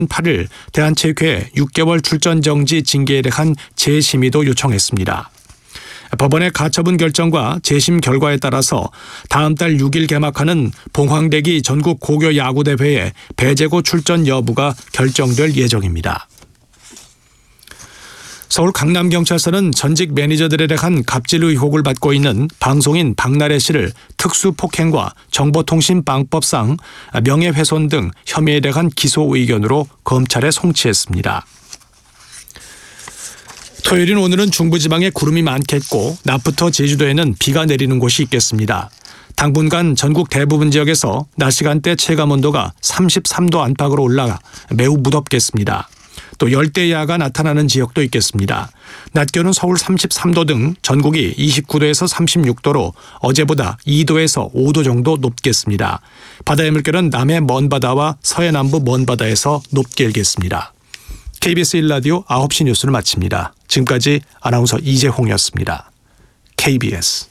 8일 대한체육회에 6개월 출전 정지 징계에 대한 재심의도 요청했습니다. 법원의 가처분 결정과 재심 결과에 따라서 다음 달 6일 개막하는 봉황대기 전국 고교 야구대회에 배제고 출전 여부가 결정될 예정입니다. 서울 강남경찰서는 전직 매니저들에 대한 갑질 의혹을 받고 있는 방송인 박나래 씨를 특수폭행과 정보통신방법상 명예훼손 등 혐의에 대한 기소 의견으로 검찰에 송치했습니다. 토요일인 오늘은 중부지방에 구름이 많겠고 낮부터 제주도에는 비가 내리는 곳이 있겠습니다. 당분간 전국 대부분 지역에서 낮 시간대 체감온도가 33도 안팎으로 올라가 매우 무덥겠습니다. 또 열대야가 나타나는 지역도 있겠습니다. 낮 기온은 서울 33도 등 전국이 29도에서 36도로 어제보다 2도에서 5도 정도 높겠습니다. 바다의 물결은 남해 먼바다와 서해 남부 먼바다에서 높게 일겠습니다. KBS 1라디오 9시 뉴스를 마칩니다. 지금까지 아나운서 이재홍이었습니다. KBS